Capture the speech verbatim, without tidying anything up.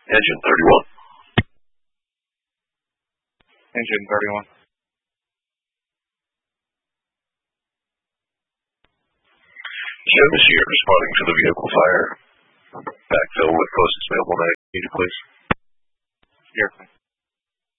Engine thirty-one. Engine thirty-one. Service here responding to the vehicle fire. Backfill with closest available night, please.